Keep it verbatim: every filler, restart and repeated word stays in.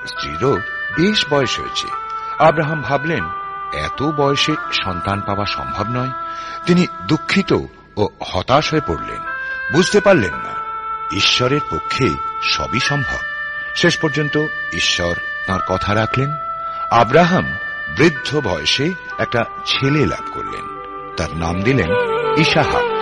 স্ত্রীরও বেশ বয়স হয়েছে। আব্রাহাম ভাবলেন, এত বয়সে সন্তান পাওয়া সম্ভব নয়। তিনি দুঃখিত ও হতাশ হয়ে পড়লেন। বুঝতে পারলেন না ঈশ্বরের পক্ষে সবই সম্ভব। শেষ পর্যন্ত ঈশ্বর তাঁর কথা রাখলেন। আব্রাহাম বৃদ্ধ বয়সে একটা ছেলে লাভ করলেন। তার নাম দিলেন ইসাহাক।